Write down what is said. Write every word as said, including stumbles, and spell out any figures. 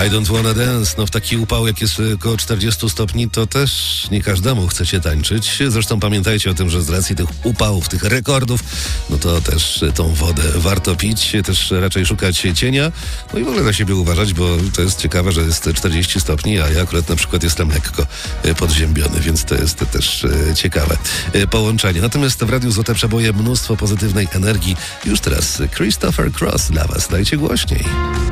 I don't wanna dance. No w taki upał, jak jest około czterdzieści stopni, to też nie każdemu chcecie tańczyć. Zresztą pamiętajcie o tym, że z racji tych upałów, tych rekordów, no to też tą wodę warto pić, też raczej szukać cienia. No i w ogóle na siebie uważać, bo to jest ciekawe, że jest czterdzieści stopni, a ja akurat na przykład jestem lekko podziębiony, więc to jest też ciekawe połączenie. Natomiast w Radiu Złote Przeboje mnóstwo pozytywnej energii. Już teraz Christopher Cross dla Was. Dajcie głośniej.